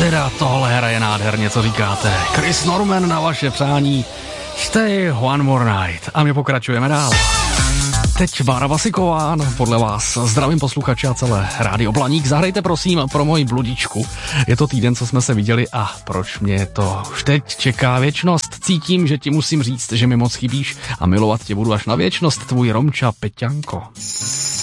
teda tohle hraje nádherně, co říkáte. Chris Norman na vaše přání. Stay one more night. A my pokračujeme dál. Teď Bára Vasiková, podle vás. Zdravím posluchače a celé Rádio Blaník. Zahrajte prosím pro moji bludičku. Je to týden, co jsme se viděli a proč mě to už teď čeká věčnost. Cítím, že ti musím říct, že mi moc chybíš a milovat tě budu až na věčnost. Tvůj Romča Peťanko.